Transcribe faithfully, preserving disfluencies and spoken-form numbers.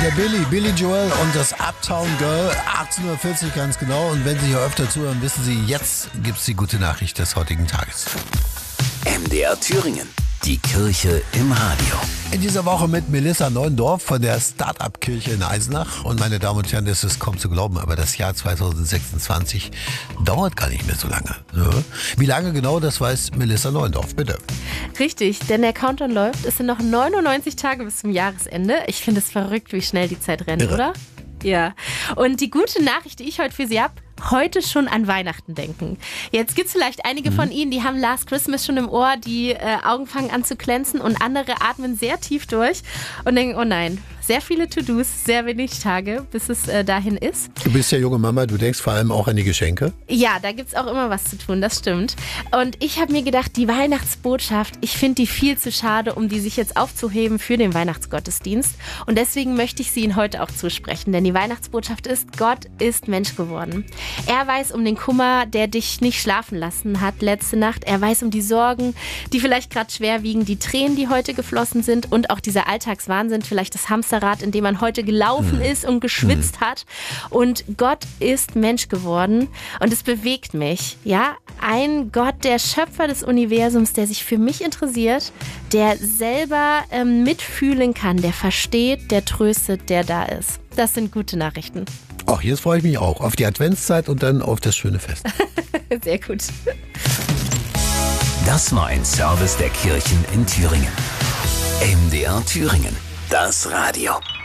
Der Billy, Billy Joel und das Uptown Girl, achtzehnhundertvierzig ganz genau. Und wenn Sie hier öfter zuhören, wissen Sie, jetzt gibt es die gute Nachricht des heutigen Tages. M D R Thüringen, die Kirche im Radio. In dieser Woche mit Melissa Neuendorf von der Start-up-Kirche in Eisenach. Und meine Damen und Herren, das ist kaum zu glauben, aber das Jahr zweitausendsechsundzwanzig dauert gar nicht mehr so lange. Ne? Wie lange genau, das weiß Melissa Neuendorf, bitte. Richtig, denn der Countdown läuft. Es sind noch neunundneunzig Tage bis zum Jahresende. Ich finde es verrückt, wie schnell die Zeit rennt, Irre. oder? Ja. Und die gute Nachricht, die ich heute für Sie habe, heute schon an Weihnachten denken. Jetzt gibt es vielleicht einige mhm. von Ihnen, die haben Last Christmas schon im Ohr, die äh, Augen fangen an zu glänzen und andere atmen sehr tief durch und denken, oh nein, sehr viele To-Dos, sehr wenig Tage, bis es äh, dahin ist. Du bist ja junge Mama, du denkst vor allem auch an die Geschenke. Ja, da gibt es auch immer was zu tun, das stimmt. Und ich habe mir gedacht, die Weihnachtsbotschaft, ich finde die viel zu schade, um die sich jetzt aufzuheben für den Weihnachtsgottesdienst. Und deswegen möchte ich sie Ihnen heute auch zusprechen, denn die Weihnachtsbotschaft ist, Gott ist Mensch geworden. Er weiß um den Kummer, der dich nicht schlafen lassen hat letzte Nacht. Er weiß um die Sorgen, die vielleicht gerade schwer wiegen, die Tränen, die heute geflossen sind und auch dieser Alltagswahnsinn, vielleicht das Hamsterrad, in dem man heute gelaufen hm. ist und geschwitzt hm. hat. Und Gott ist Mensch geworden und es bewegt mich. Ja, ein Gott, der Schöpfer des Universums, der sich für mich interessiert, der selber ähm, mitfühlen kann, der versteht, der tröstet, der da ist. Das sind gute Nachrichten. Ach, jetzt freue ich mich auch auf die Adventszeit und dann auf das schöne Fest. Sehr gut. Das war ein Service der Kirchen in Thüringen. M D R Thüringen, das Radio.